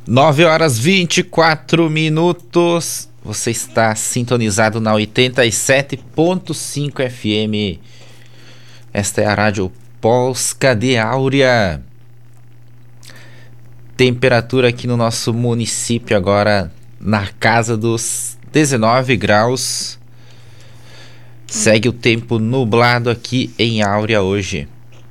9h24. Você está sintonizado na 87.5 FM. Esta é a Rádio Polska de Áurea. Temperatura aqui no nosso município agora na casa dos 19 graus. Segue o tempo nublado aqui em Áurea hoje.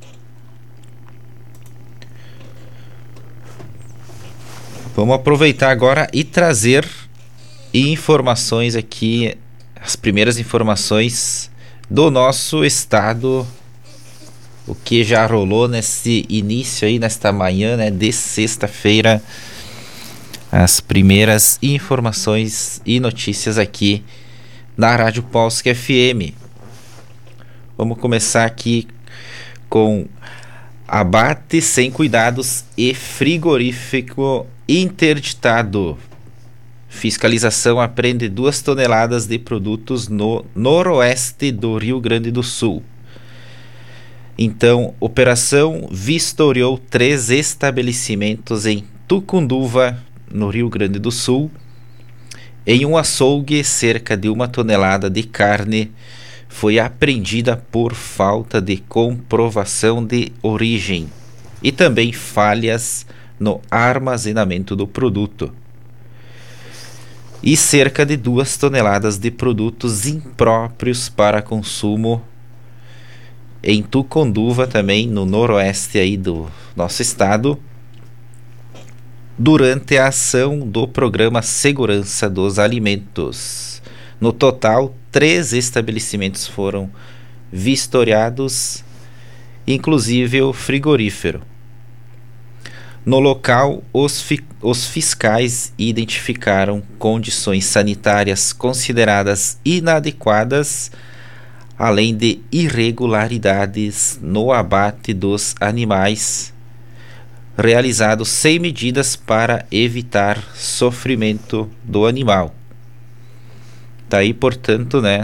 Vamos aproveitar agora e trazer informações aqui, as primeiras informações do nosso estado, o que já rolou nesse início aí, nesta manhã, né, de sexta-feira, as primeiras informações e notícias aqui na Rádio Polska FM. Vamos começar aqui com abate sem cuidados e frigorífico interditado. Fiscalização apreende 2 toneladas de produtos no noroeste do Rio Grande do Sul. Então, operação vistoriou 3 estabelecimentos em Tucunduva, no Rio Grande do Sul. Em um açougue, cerca de 1 tonelada de carne foi apreendida por falta de comprovação de origem e também falhas no armazenamento do produto. E cerca de 2 toneladas de produtos impróprios para consumo em Tucunduva, também no noroeste aí do nosso estado, durante a ação do Programa Segurança dos Alimentos. No total, 3 estabelecimentos foram vistoriados, inclusive o frigorífero. No local, os fiscais identificaram condições sanitárias consideradas inadequadas, além de irregularidades no abate dos animais, realizado sem medidas para evitar sofrimento do animal. Tá aí, portanto, né,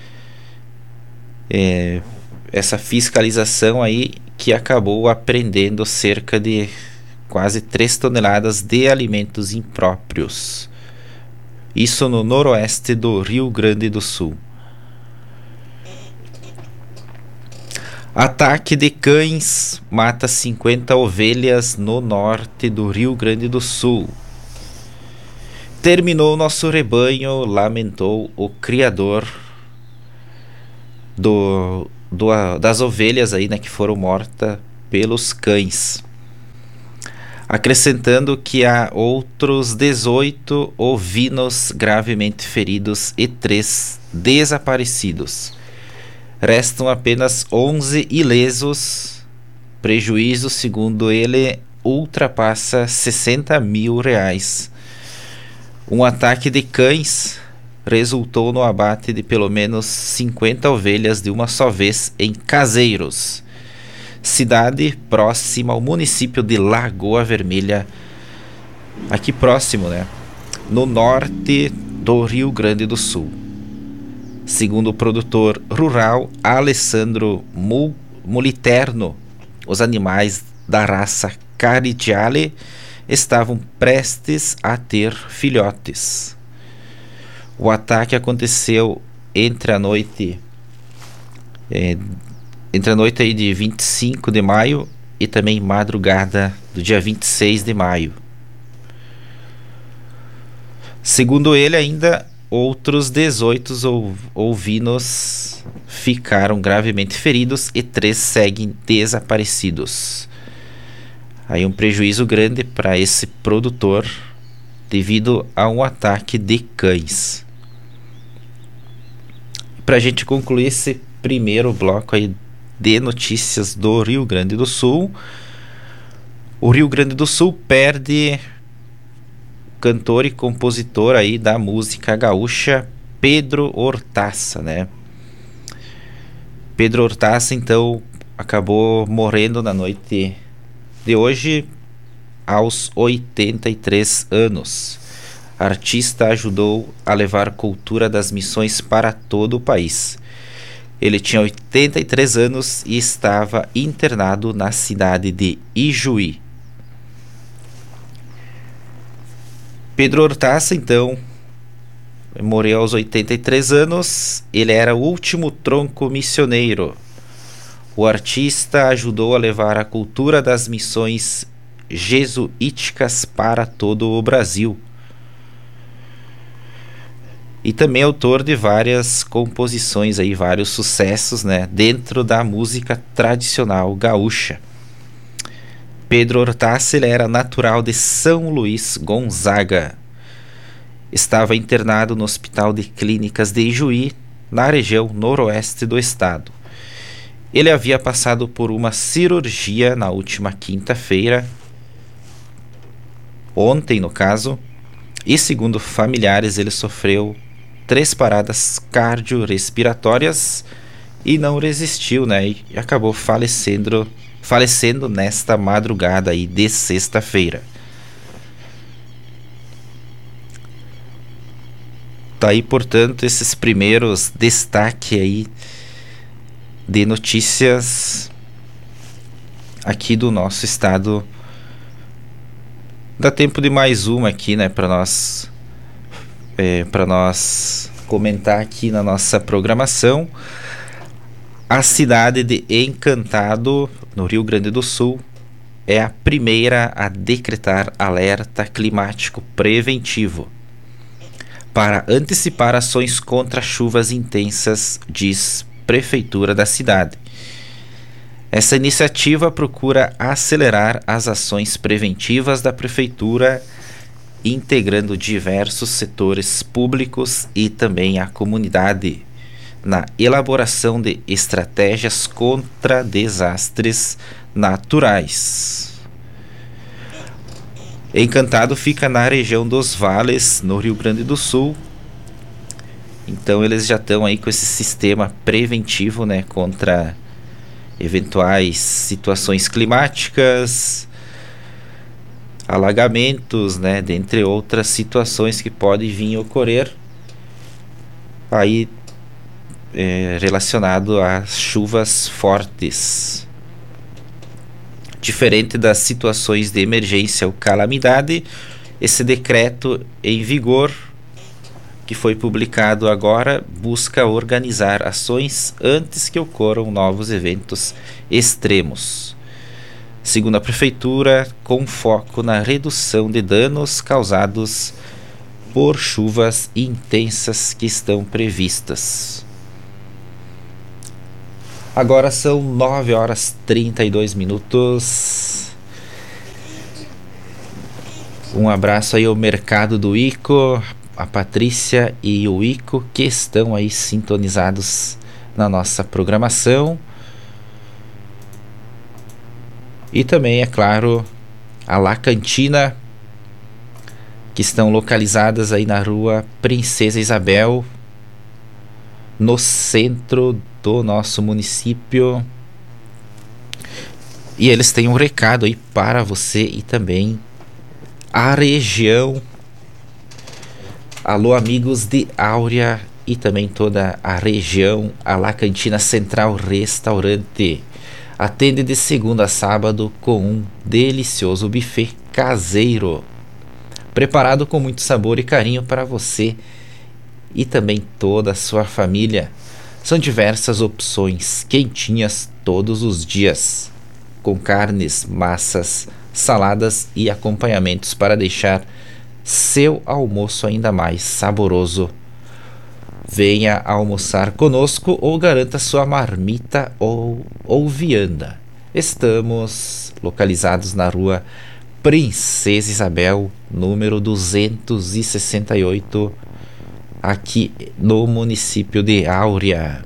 essa fiscalização aí que acabou apreendendo cerca de quase 3 toneladas de alimentos impróprios. Isso no noroeste do Rio Grande do Sul. Ataque de cães mata 50 ovelhas no norte do Rio Grande do Sul. Terminou nosso rebanho, lamentou o criador das ovelhas aí, né, que foram mortas pelos cães. Acrescentando que há outros 18 ovinos gravemente feridos e 3 desaparecidos. Restam apenas 11 ilesos. Prejuízo, segundo ele, ultrapassa R$60 mil. Um ataque de cães resultou no abate de pelo menos 50 ovelhas de uma só vez em Caseiros, cidade próxima ao município de Lagoa Vermelha, aqui próximo, né, no norte do Rio Grande do Sul. Segundo o produtor rural Alessandro Muliterno, os animais da raça Carigiale estavam prestes a ter filhotes. O ataque aconteceu entre a noite aí de 25 de maio e também madrugada do dia 26 de maio. Segundo ele, ainda outros 18 ovinos ficaram gravemente feridos e 3 seguem desaparecidos. Aí um prejuízo grande para esse produtor devido a um ataque de cães. Para a gente concluir esse primeiro bloco aí de notícias do Rio Grande do Sul, o Rio Grande do Sul perde cantor e compositor aí da música gaúcha, Pedro Hortaça, né? Pedro Hortaça, então, acabou morrendo na noite de hoje, aos 83 anos. Artista ajudou a levar cultura das missões para todo o país. Ele tinha 83 anos e estava internado na cidade de Ijuí. Pedro Hortaça, então, morreu aos 83 anos. Ele era o último tronco missioneiro. O artista ajudou a levar a cultura das missões jesuíticas para todo o Brasil. E também autor de várias composições aí, vários sucessos, né, dentro da música tradicional gaúcha. Pedro Hortaça, ele era natural de São Luís Gonzaga. Estava internado no Hospital de Clínicas de Ijuí, na região noroeste do estado. Ele havia passado por uma cirurgia na última quinta-feira, ontem no caso, e segundo familiares ele sofreu 3 paradas cardiorrespiratórias e não resistiu, né? E acabou falecendo nesta madrugada aí de sexta-feira. Tá aí, portanto, esses primeiros destaques aí de notícias aqui do nosso estado. Dá tempo de mais uma aqui, né, para nós comentar aqui na nossa programação. A cidade de Encantado, no Rio Grande do Sul, é a primeira a decretar alerta climático preventivo para antecipar ações contra chuvas intensas, diz Prefeitura da cidade. Essa iniciativa procura acelerar as ações preventivas da Prefeitura, integrando diversos setores públicos e também a comunidade na elaboração de estratégias contra desastres naturais. Encantado fica na região dos Vales, no Rio Grande do Sul. Então eles já estão aí com esse sistema preventivo, né, contra eventuais situações climáticas, alagamentos, né, dentre outras situações que podem vir a ocorrer aí relacionado às chuvas fortes. Diferente das situações de emergência ou calamidade, esse decreto em vigor, que foi publicado agora, busca organizar ações antes que ocorram novos eventos extremos. Segundo a Prefeitura, com foco na redução de danos causados por chuvas intensas que estão previstas. Agora são 9h32. Um abraço aí ao mercado do Ico, a Patrícia e o Ico, que estão aí sintonizados na nossa programação. E também, é claro, a La Cantina, que estão localizadas aí na rua Princesa Isabel, no centro do nosso município. E eles têm um recado aí para você e também a região. Alô, amigos de Áurea e também toda a região. A La Cantina Central Restaurante atende de segunda a sábado com um delicioso buffet caseiro, preparado com muito sabor e carinho para você e também toda a sua família. São diversas opções quentinhas todos os dias, com carnes, massas, saladas e acompanhamentos para deixar seu almoço ainda mais saboroso. Venha almoçar conosco ou garanta sua marmita ou vianda. Estamos localizados na rua Princesa Isabel, número 268, aqui no município de Áurea.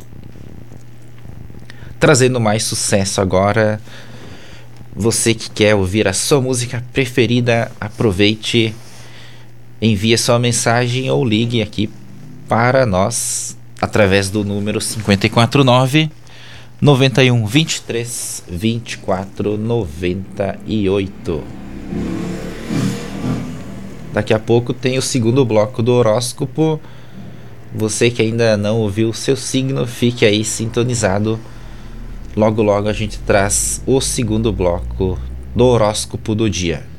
Trazendo mais sucesso agora. Você que quer ouvir a sua música preferida, aproveite, envie sua mensagem ou ligue aqui para nós através do número 549 91 23 24 98. Daqui a pouco tem o segundo bloco do horóscopo. Você que ainda não ouviu o seu signo, fique aí sintonizado. Logo logo a gente traz o segundo bloco do horóscopo do dia.